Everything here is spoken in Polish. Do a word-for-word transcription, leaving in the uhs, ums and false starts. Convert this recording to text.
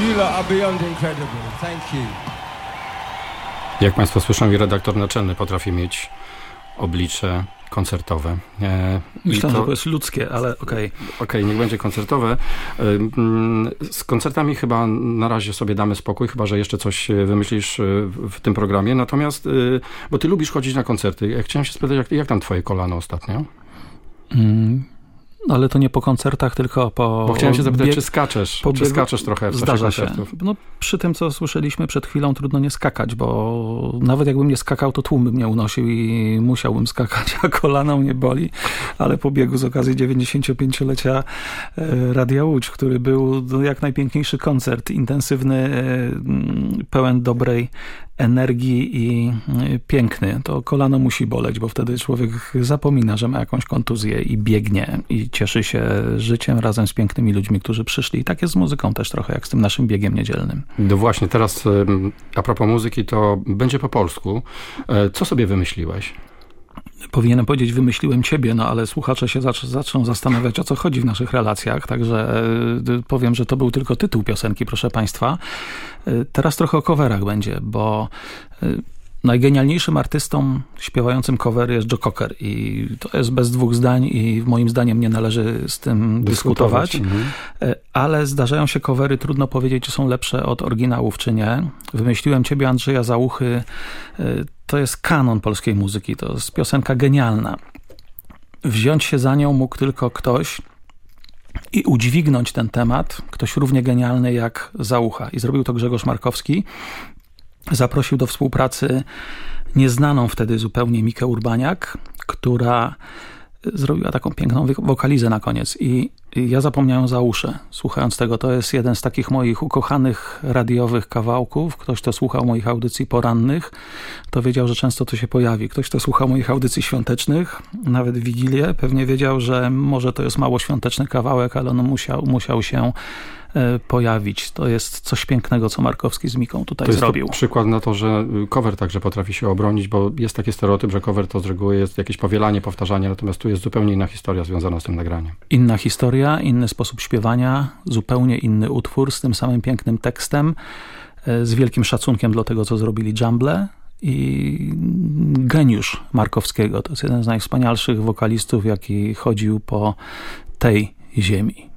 You lot are beyond incredible. Thank you. Jak Państwo słyszą, i redaktor naczelny potrafi mieć oblicze koncertowe. E, Myślę, to, że to jest ludzkie, ale okej. Okay. Okej, okay, niech będzie koncertowe. Z koncertami chyba na razie sobie damy spokój, chyba że jeszcze coś wymyślisz w tym programie. Natomiast, bo ty lubisz chodzić na koncerty. Ja chciałem się spytać, jak, jak tam twoje kolano ostatnio? Mm. Ale to nie po koncertach, tylko po... Bo chciałem się zapytać, bieg... czy skaczesz, po czy biegu... skaczesz trochę w Zdarza czasie się. koncertów? No, przy tym, co słyszeliśmy przed chwilą, trudno nie skakać, bo nawet jakbym nie skakał, to tłum by mnie unosił i musiałbym skakać, a kolana mnie boli. Ale po biegu z okazji dziewięćdziesięciopięciolecia Radia Łódź, który był no, jak najpiękniejszy koncert, intensywny, pełen dobrej energii i piękny, to kolano musi boleć, bo wtedy człowiek zapomina, że ma jakąś kontuzję i biegnie i cieszy się życiem razem z pięknymi ludźmi, którzy przyszli. I tak jest z muzyką też trochę, jak z tym naszym biegiem niedzielnym. No właśnie, teraz a propos muzyki, to będzie po polsku. Co sobie wymyśliłeś? Powinienem powiedzieć, wymyśliłem ciebie, no ale słuchacze się zac- zaczną zastanawiać, o co chodzi w naszych relacjach, także y, powiem, że to był tylko tytuł piosenki, proszę Państwa. Y, teraz trochę o coverach będzie, bo y, najgenialniejszym artystą śpiewającym covery jest Joe Cocker i to jest bez dwóch zdań i moim zdaniem nie należy z tym dyskutować, dyskutować. Mhm. Ale zdarzają się covery, trudno powiedzieć, czy są lepsze od oryginałów, czy nie. Wymyśliłem ciebie, Andrzeja Załuchy, to jest kanon polskiej muzyki, to jest piosenka genialna. Wziąć się za nią mógł tylko ktoś i udźwignąć ten temat, ktoś równie genialny jak Załucha. I zrobił to Grzegorz Markowski. Zaprosił do współpracy nieznaną wtedy zupełnie Mikę Urbaniak, która zrobiła taką piękną wokalizę na koniec i ja zapomniałem za uszy, słuchając tego. To jest jeden z takich moich ukochanych radiowych kawałków. Ktoś, kto słuchał moich audycji porannych, to wiedział, że często to się pojawi. Ktoś, kto słuchał moich audycji świątecznych, nawet w Wigilię, pewnie wiedział, że może to jest mało świąteczny kawałek, ale on musiał, musiał się pojawić. To jest coś pięknego, co Markowski z Miką tutaj to zrobił. To jest przykład na to, że cover także potrafi się obronić, bo jest taki stereotyp, że cover to z reguły jest jakieś powielanie, powtarzanie, natomiast tu jest zupełnie inna historia związana z tym nagraniem. Inna historia, inny sposób śpiewania, zupełnie inny utwór z tym samym pięknym tekstem, z wielkim szacunkiem dla tego, co zrobili Jumble i geniusz Markowskiego. To jest jeden z najwspanialszych wokalistów, jaki chodził po tej ziemi.